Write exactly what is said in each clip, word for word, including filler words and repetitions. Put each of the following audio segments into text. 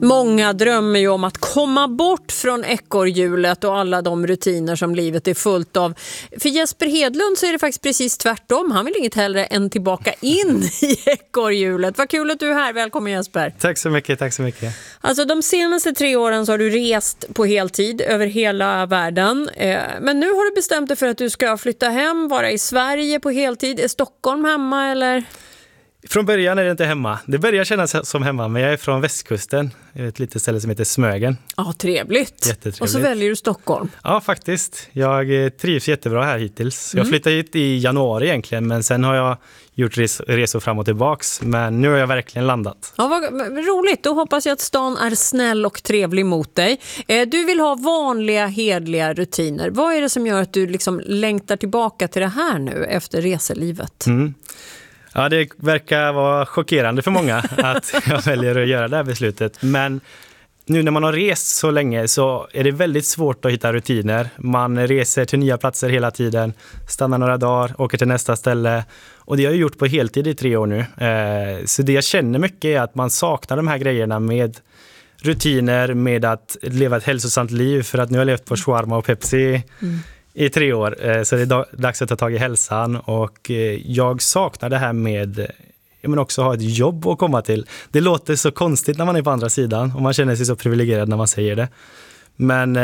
Många drömmer ju om att komma bort från ekorrhjulet och alla de rutiner som livet är fullt av. För Jesper Hedlund så är det faktiskt precis tvärtom. Han vill inget hellre än tillbaka in i ekorrhjulet. Vad kul att du är här. Välkommen Jesper. Tack så mycket, tack så mycket. Alltså de senaste tre åren så har du rest på heltid över hela världen. Men nu har du bestämt dig för att du ska flytta hem, vara i Sverige på heltid. Är Stockholm hemma eller? Från början är det inte hemma. Det börjar kännas som hemma, men jag är från västkusten. Ett litet ställe som heter Smögen. Ja, trevligt. Jättetrevligt. Och så väljer du Stockholm. Ja, faktiskt. Jag trivs jättebra här hittills. Jag flyttade hit i januari egentligen, men sen har jag gjort res- resor fram och tillbaks. Men nu har jag verkligen landat. Ja, vad roligt. Då hoppas jag att stan är snäll och trevlig mot dig. Du vill ha vanliga, hedliga rutiner. Vad är det som gör att du liksom längtar tillbaka till det här nu efter reselivet? Mm. Ja, det verkar vara chockerande för många att jag väljer att göra det här beslutet. Men nu när man har rest så länge så är det väldigt svårt att hitta rutiner. Man reser till nya platser hela tiden, stannar några dagar, åker till nästa ställe. Och det har jag gjort på heltid i tre år nu. Så det jag känner mycket är att man saknar de här grejerna med rutiner, med att leva ett hälsosamt liv. För att nu har jag levt på shawarma och Pepsi mm. i tre år, så det är dags att ta tag i hälsan och jag saknar det här med men också ha ett jobb att komma till. Det låter så konstigt när man är på andra sidan och man känner sig så privilegierad när man säger det. Men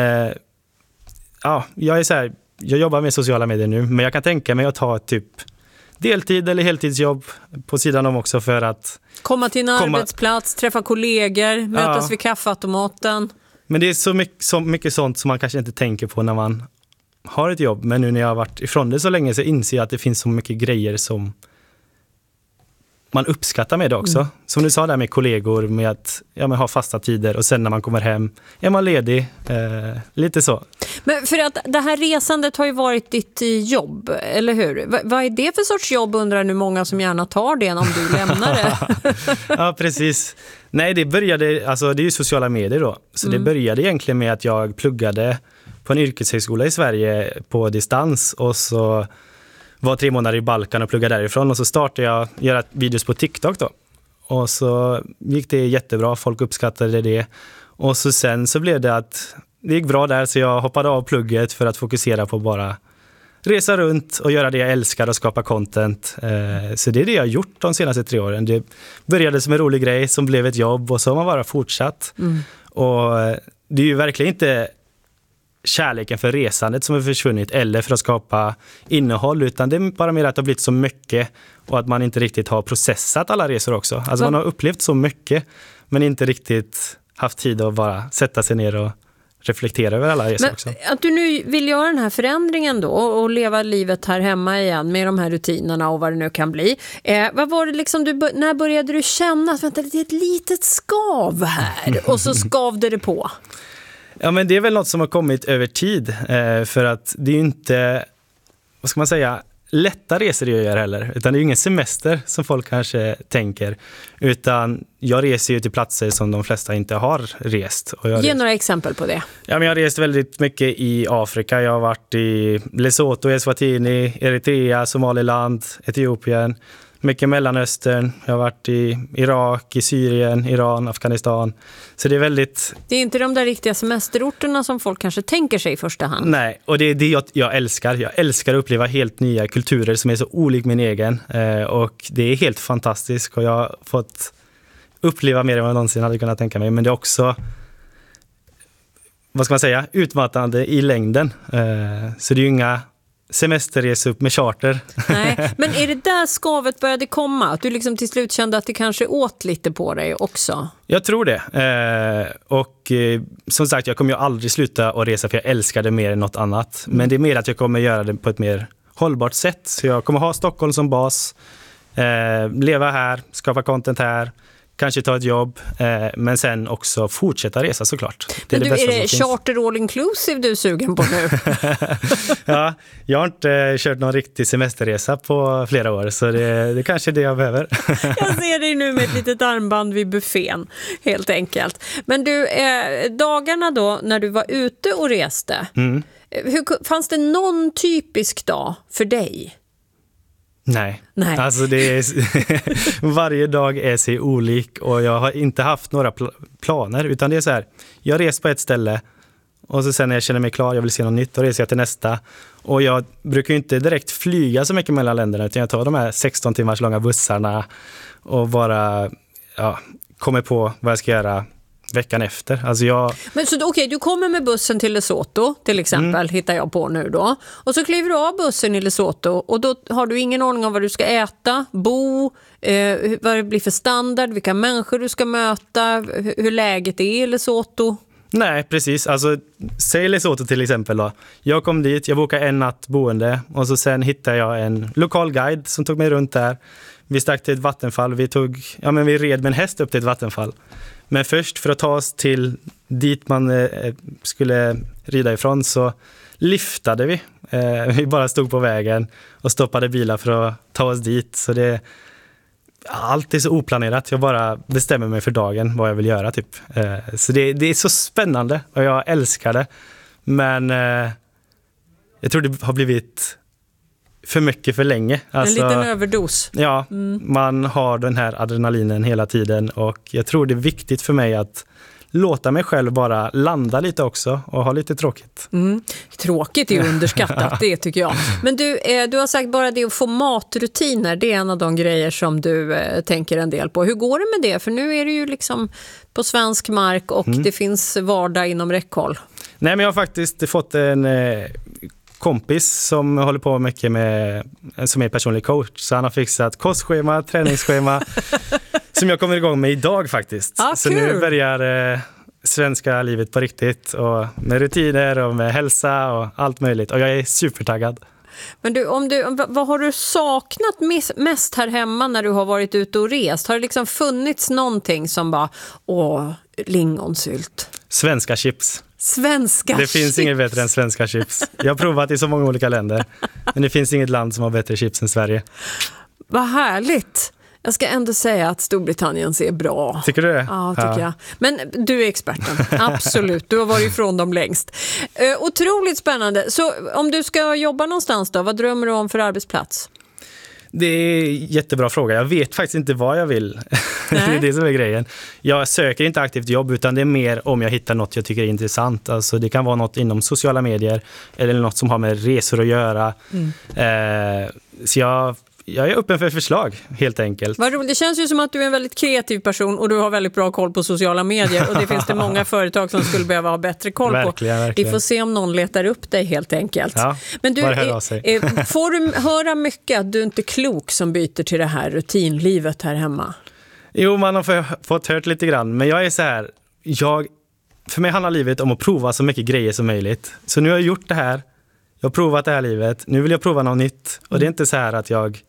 ja, jag är så här, jag jobbar med sociala medier nu, men jag kan tänka mig att ta typ deltid eller heltidsjobb på sidan om också för att komma till en komma... arbetsplats, träffa kollegor, mötas ja. vid kaffeautomaten. Men det är så mycket, så mycket sånt som man kanske inte tänker på när man har ett jobb, men nu när jag har varit ifrån det så länge så inser jag att det finns så mycket grejer som man uppskattar med det också. Mm. Som du sa där med kollegor, med att ja, men ha fasta tider och sen när man kommer hem är man ledig. Eh, lite så. Men för att det här resandet har ju varit ditt jobb, eller hur? V- vad är det för sorts jobb undrar nu många som gärna tar det om du lämnar det? Ja, precis. Nej, det började, alltså det är ju sociala medier då. Så mm. det började egentligen med att jag pluggade på en yrkeshögskola i Sverige på distans och så var tre månader i Balkan och pluggade därifrån och så startade jag göra videos på TikTok då. Och så gick det jättebra, folk uppskattade det. Och så sen så blev det att det gick bra där så jag hoppade av plugget för att fokusera på bara resa runt och göra det jag älskar och skapa content. Så det är det jag har gjort de senaste tre åren. Det började som en rolig grej som blev ett jobb och så har man bara fortsatt. Mm. Och det är ju verkligen inte kärleken för resandet som är försvunnit eller för att skapa innehåll, utan det är bara mer att det har blivit så mycket och att man inte riktigt har processat alla resor också. Alltså så. Man har upplevt så mycket men inte riktigt haft tid att bara sätta sig ner och reflektera över alla resor men också. Att du nu vill göra den här förändringen då och leva livet här hemma igen med de här rutinerna och vad det nu kan bli. Eh, vad var det liksom du, när började du känna att vänta, det är ett litet skav här och så skavde det på? Ja, men det är väl något som har kommit över tid eh, för att det är ju inte, vad ska man säga, lätta resor jag gör heller. Utan det är ju ingen semester som folk kanske tänker. Utan jag reser ju till platser som de flesta inte har rest. Och jag Ge rest. några exempel på det. Ja, men jag har rest väldigt mycket i Afrika. Jag har varit i Lesotho, Eswatini, Eritrea, Somaliland, Etiopien. Mycket Mellanöstern. Jag har varit i Irak, i Syrien, Iran, Afghanistan. Så det är väldigt... Det är inte de där riktiga semesterorterna som folk kanske tänker sig i första hand. Nej, och det är det jag, jag älskar. Jag älskar att uppleva helt nya kulturer som är så olik min egen. Eh, och det är helt fantastiskt. Och jag har fått uppleva mer än vad jag någonsin hade kunnat tänka mig. Men det är också, vad ska man säga, utmattande i längden. Eh, så det är ju inga... semesterresa upp med charter. Nej, men är det där skavet började komma? Att du liksom till slut kände att det kanske åt lite på dig också? Jag tror det. Eh, och eh, som sagt, jag kommer ju aldrig sluta att resa för jag älskar det mer än något annat. Mm. Men det är mer att jag kommer göra det på ett mer hållbart sätt. Så jag kommer ha Stockholm som bas, eh, leva här, skapa content här, kanske ta ett jobb, eh, men sen också fortsätta resa såklart. Det men är du, det är det charter all inclusive du är sugen på nu? Ja, jag har inte eh, kört någon riktig semesterresa på flera år, så det, det kanske är det jag behöver. Jag ser dig nu med ett litet armband vid buffén, helt enkelt. Men du, eh, dagarna då när du var ute och reste, mm. hur, fanns det någon typisk dag för dig? Nej, Nej. Alltså det är, varje dag är sig olik och jag har inte haft några pl- planer utan det är så här, jag reser på ett ställe och så sen när jag känner mig klar, jag vill se något nytt, då reser jag till nästa. Och jag brukar ju inte direkt flyga så mycket mellan länderna utan jag tar de här sexton timmars långa bussarna och bara ja, kommer på vad jag ska göra veckan efter. Alltså jag... Men så okej, okay, du kommer med bussen till Lesotho till exempel, mm. hittar jag på nu då. Och så kliver du av bussen i Lesotho och då har du ingen ordning om vad du ska äta, bo, eh, vad det blir för standard, vilka människor du ska möta, hur, hur läget är i Lesotho. Nej, precis. Alltså, säg Lesotho till exempel då. Jag kom dit, jag bokade en natt boende och så sen hittade jag en lokal guide som tog mig runt där. Vi stack till ett vattenfall, vi, tog, ja, men vi red med en häst upp till ett vattenfall. Men först för att ta oss till dit man eh, skulle rida ifrån så liftade vi. Eh, vi bara stod på vägen och stoppade bilar för att ta oss dit. Så det, allt är så oplanerat. Jag bara bestämmer mig för dagen vad jag vill göra. Typ. Eh, så det, det är så spännande och jag älskar det. Men eh, jag tror det har blivit för mycket för länge. Alltså, en liten överdos. Ja, mm. man har den här adrenalinen hela tiden och jag tror det är viktigt för mig att låta mig själv bara landa lite också och ha lite tråkigt. Mm. Tråkigt är ju underskattat, det tycker jag. Men du, eh, du har sagt bara det att få matrutiner, det är en av de grejer som du eh, tänker en del på. Hur går det med det? För nu är det ju liksom på svensk mark och mm. det finns vardag inom räckhåll. Nej, men jag har faktiskt fått en... Eh, kompis som håller på mycket med, som är personlig coach. Så han har fixat kostschema, träningsschema som jag kommer igång med idag faktiskt. Ah, så kul. Nu börjar eh, svenska livet på riktigt och med rutiner och med hälsa och allt möjligt. Och jag är supertaggad. Men du, om du, vad har du saknat mest här hemma när du har varit ute och rest? Har det liksom funnits någonting som bara, åh, lingonsylt? Svenska chips. Svenska Det finns chips. inget bättre än svenska chips. Jag har provat i så många olika länder. Men det finns inget land som har bättre chips än Sverige. Vad härligt. Jag ska ändå säga att Storbritannien ser bra. Tycker du det? Ja, tycker ja. jag. Men du är experten. Absolut. Du har varit ifrån dem längst. Uh, otroligt spännande. Så om du ska jobba någonstans då, vad drömmer du om för arbetsplats? Det är en jättebra fråga. Jag vet faktiskt inte vad jag vill. Det är det som är grejen. Jag söker inte aktivt jobb utan det är mer om jag hittar något jag tycker är intressant. Alltså det kan vara något inom sociala medier eller något som har med resor att göra. Mm. Eh, så jag, jag är öppen för förslag helt enkelt. Vad roligt. Det känns ju som att du är en väldigt kreativ person och du har väldigt bra koll på sociala medier och det finns det många företag som skulle behöva ha bättre koll verkligen, på. verkligen. Vi får se om någon letar upp dig helt enkelt. Ja, men du, bara hör av sig. är, får du höra mycket att du inte är klok som byter till det här rutinlivet här hemma? Jo, man har fått hört lite grann. Men jag är så här, jag, för mig handlar livet om att prova så mycket grejer som möjligt. Så nu har jag gjort det här. Jag har provat det här livet. Nu vill jag prova något nytt. Och det är inte så här att jag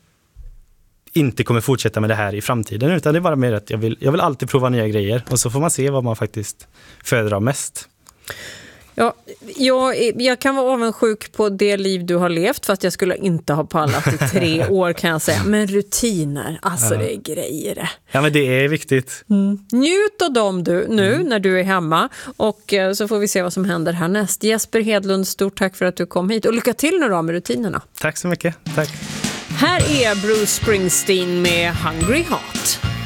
inte kommer fortsätta med det här i framtiden. Utan det är bara mer att jag vill, jag vill alltid prova nya grejer. Och så får man se vad man faktiskt föredrar mest. Ja, jag, jag kan vara avundsjuk på det liv du har levt fast jag skulle inte ha pallat i tre år kan jag säga. Men rutiner, alltså ja. Det är grejer det. Ja, men det är viktigt. Mm. Njut av dem du, nu mm. när du är hemma och så får vi se vad som händer härnäst. Jesper Hedlund, stort tack för att du kom hit och lycka till nu då med rutinerna. Tack så mycket, tack. Här är Bruce Springsteen med Hungry Heart.